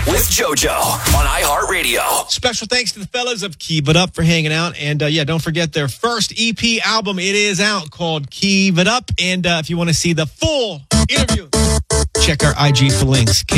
with JoJo on iHeartRadio. Special thanks to the fellas of Keep It Up for hanging out. And don't forget their first EP album. It is out called Keep It Up. And if you want to see the full interview, check our IG for links.